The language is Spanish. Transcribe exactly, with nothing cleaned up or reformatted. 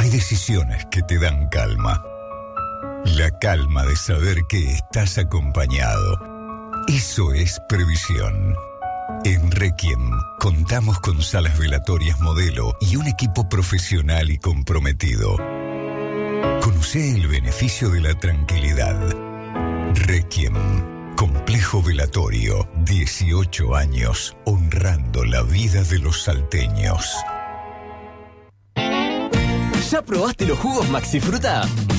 Hay decisiones que te dan calma. La calma de saber que estás acompañado. Eso es previsión. En Requiem contamos con salas velatorias modelo y un equipo profesional y comprometido. Conoce el beneficio de la tranquilidad. Requiem, complejo velatorio, dieciocho años honrando la vida de los salteños. ¿Ya probaste los jugos Maxi Fruta?